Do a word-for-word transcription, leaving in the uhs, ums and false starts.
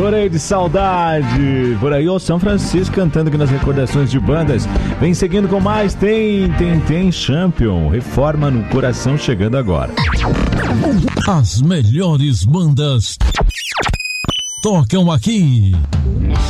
Por aí de saudade, por aí o São Francisco cantando aqui nas recordações de bandas. Vem seguindo com mais, tem, tem, tem Champion, Reforma no Coração chegando agora. As melhores bandas tocam aqui.